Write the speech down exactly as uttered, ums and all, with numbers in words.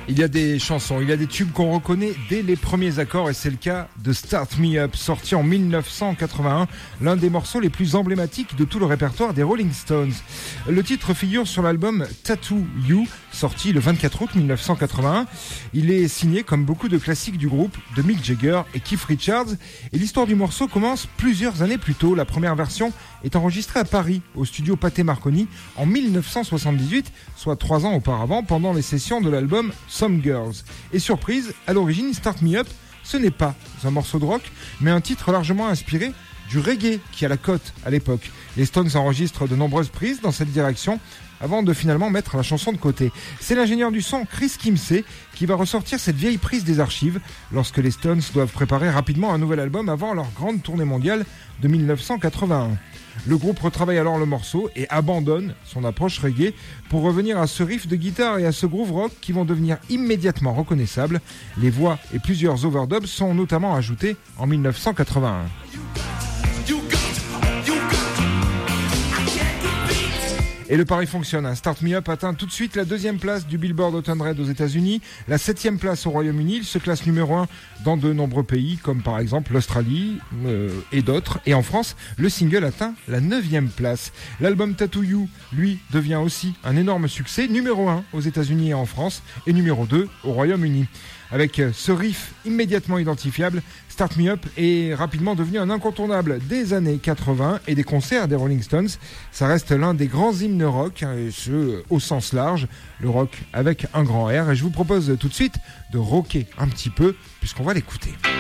Il y a des chansons, il y a des tubes qu'on reconnaît dès les premiers accords et c'est le cas de Start Me Up, sorti en dix-neuf cent quatre-vingt-un, l'un des morceaux les plus emblématiques de tout le répertoire des Rolling Stones. Le titre figure sur l'album Tattoo You, sorti le vingt-quatre août dix-neuf cent quatre-vingt-un. Il est signé, comme beaucoup de classiques du groupe, de Mick Jagger et Keith Richards. Et l'histoire du morceau commence plusieurs années plus tôt. La première version est enregistrée à Paris, au studio Pathé Marconi, en dix-neuf cent soixante-dix-huit, soit trois ans auparavant, pendant les sessions de l'album Some Girls. Et surprise, à l'origine, Start Me Up, ce n'est pas un morceau de rock, mais un titre largement inspiré du reggae qui a la cote à l'époque. Les Stones enregistrent de nombreuses prises dans cette direction avant de finalement mettre la chanson de côté. C'est l'ingénieur du son Chris Kimsey qui va ressortir cette vieille prise des archives lorsque les Stones doivent préparer rapidement un nouvel album avant leur grande tournée mondiale de dix-neuf cent quatre-vingt-un. Le groupe retravaille alors le morceau et abandonne son approche reggae pour revenir à ce riff de guitare et à ce groove rock qui vont devenir immédiatement reconnaissables. Les voix et plusieurs overdubs sont notamment ajoutés en dix-neuf cent quatre-vingt-un. Et le pari fonctionne. Start Me Up atteint tout de suite la deuxième place du Billboard Hot cent aux États-Unis, la septième place au Royaume-Uni. Il se classe numéro un dans de nombreux pays, comme par exemple l'Australie euh, et d'autres. Et en France, le single atteint la neuvième place. L'album Tattoo You, lui, devient aussi un énorme succès, numéro un aux États-Unis et en France, et numéro deux au Royaume-Uni. Avec ce riff immédiatement identifiable, Start Me Up est rapidement devenu un incontournable des années quatre-vingts et des concerts des Rolling Stones. Ça reste l'un des grands hymnes rock, et ce au sens large, le rock avec un grand R. Et je vous propose tout de suite de rocker un petit peu, puisqu'on va l'écouter.